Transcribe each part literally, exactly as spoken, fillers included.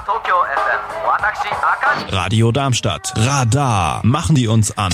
Radio Darmstadt. Radar. Machen die uns an.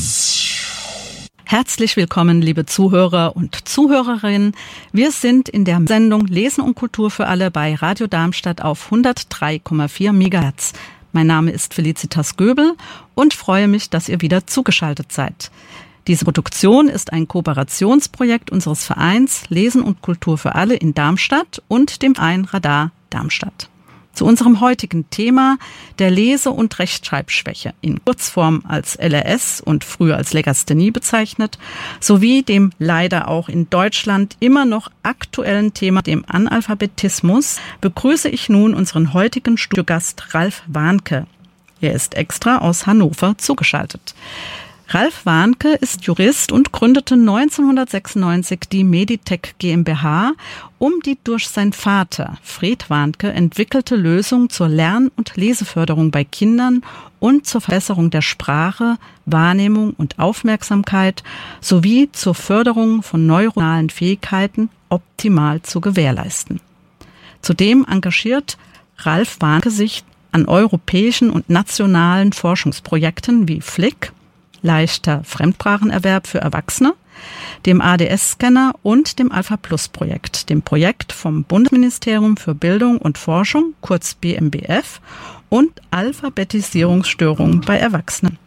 Herzlich willkommen, liebe Zuhörer und Zuhörerinnen. Wir sind in der Sendung Lesen und Kultur für alle bei Radio Darmstadt auf hundertdrei Komma vier Megahertz. Mein Name ist Felicitas Göbel und freue mich, dass ihr wieder zugeschaltet seid. Diese Produktion ist ein Kooperationsprojekt unseres Vereins Lesen und Kultur für alle in Darmstadt und dem Verein Radar Darmstadt. Zu unserem heutigen Thema der Lese- und Rechtschreibschwäche, in Kurzform als L R S und früher als Legasthenie bezeichnet, sowie dem leider auch in Deutschland immer noch aktuellen Thema, dem Analphabetismus, begrüße ich nun unseren heutigen Studiogast Ralf Warnke. Er ist extra aus Hannover zugeschaltet. Ralf Warnke ist Jurist und gründete neunzehnhundertsechsundneunzig die Meditech GmbH, um die durch seinen Vater, Fred Warnke, entwickelte Lösung zur Lern- und Leseförderung bei Kindern und zur Verbesserung der Sprache, Wahrnehmung und Aufmerksamkeit sowie zur Förderung von neuronalen Fähigkeiten optimal zu gewährleisten. Zudem engagiert Ralf Warnke sich an europäischen und nationalen Forschungsprojekten wie Flick, leichter Fremdsprachenerwerb für Erwachsene, dem A D S-Scanner und dem Alpha-Plus-Projekt, dem Projekt vom Bundesministerium für Bildung und Forschung, kurz B M B F, und Alphabetisierungsstörungen bei Erwachsenen.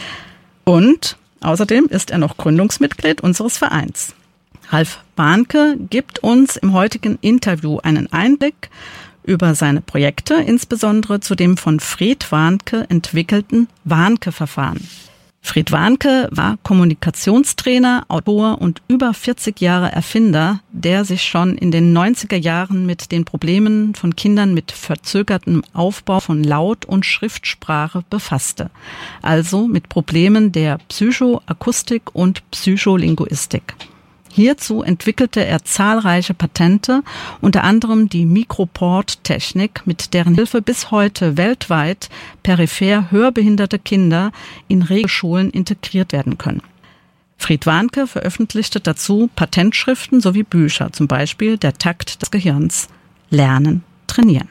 Und außerdem ist er noch Gründungsmitglied unseres Vereins. Ralf Warnke gibt uns im heutigen Interview einen Einblick über seine Projekte, insbesondere zu dem von Fred Warnke entwickelten Warnke-Verfahren. Fred Warnke war Kommunikationstrainer, Autor und über vierzig Jahre Erfinder, der sich schon in den neunziger Jahren mit den Problemen von Kindern mit verzögertem Aufbau von Laut- und Schriftsprache befasste. Also mit Problemen der Psychoakustik und Psycholinguistik. Hierzu entwickelte er zahlreiche Patente, unter anderem die Microport-Technik, mit deren Hilfe bis heute weltweit peripher hörbehinderte Kinder in Regelschulen integriert werden können. Fred Warnke veröffentlichte dazu Patentschriften sowie Bücher, zum Beispiel Der Takt des Gehirns, Lernen, Trainieren.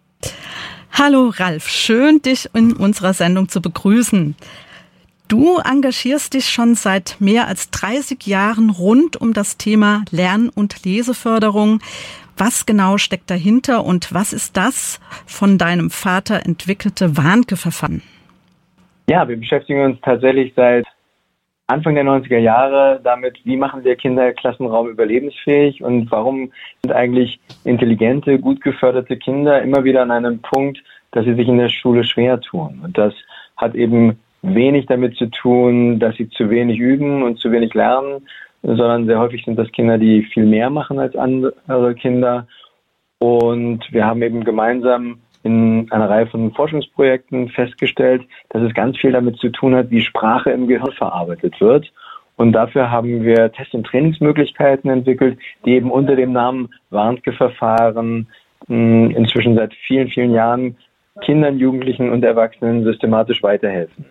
Hallo Ralf, schön dich in unserer Sendung zu begrüßen. Du engagierst dich schon seit mehr als dreißig Jahren rund um das Thema Lern- und Leseförderung. Was genau steckt dahinter und was ist das von deinem Vater entwickelte Warnke-Verfahren? Ja, wir beschäftigen uns tatsächlich seit Anfang der neunziger Jahre damit, wie machen wir Kinderklassenraum überlebensfähig und warum sind eigentlich intelligente, gut geförderte Kinder immer wieder an einem Punkt, dass sie sich in der Schule schwer tun. Und das hat eben wenig damit zu tun, dass sie zu wenig üben und zu wenig lernen, sondern sehr häufig sind das Kinder, die viel mehr machen als andere Kinder. Und wir haben eben gemeinsam in einer Reihe von Forschungsprojekten festgestellt, dass es ganz viel damit zu tun hat, wie Sprache im Gehirn verarbeitet wird. Und dafür haben wir Test- und Trainingsmöglichkeiten entwickelt, die eben unter dem Namen Warnke-Verfahren inzwischen seit vielen, vielen Jahren Kindern, Jugendlichen und Erwachsenen systematisch weiterhelfen.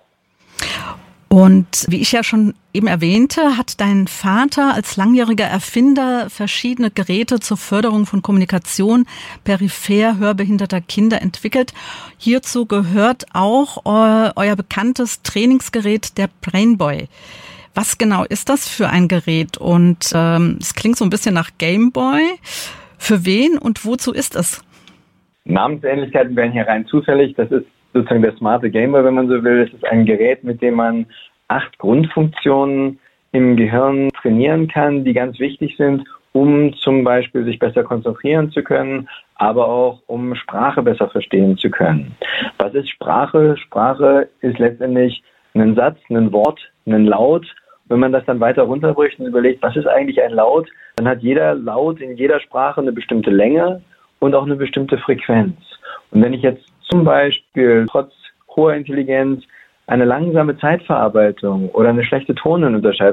Und wie ich ja schon eben erwähnte, hat dein Vater als langjähriger Erfinder verschiedene Geräte zur Förderung von Kommunikation peripher hörbehinderter Kinder entwickelt. Hierzu gehört auch eu- euer bekanntes Trainingsgerät, der Brainboy. Was genau ist das für ein Gerät? Und ähm, es klingt so ein bisschen nach Gameboy. Für wen und wozu ist es? Namensähnlichkeiten wären hier rein zufällig. Das ist sozusagen der smarte Gameboy, wenn man so will. Es ist ein Gerät, mit dem man acht Grundfunktionen im Gehirn trainieren kann, die ganz wichtig sind, um zum Beispiel sich besser konzentrieren zu können, aber auch um Sprache besser verstehen zu können. Was ist Sprache? Sprache ist letztendlich ein Satz, ein Wort, ein Laut. Wenn man das dann weiter runterbricht und überlegt, was ist eigentlich ein Laut, dann hat jeder Laut in jeder Sprache eine bestimmte Länge und auch eine bestimmte Frequenz. Und wenn ich jetzt zum Beispiel trotz hoher Intelligenz eine langsame Zeitverarbeitung oder eine schlechte Tonhöhenunterscheidung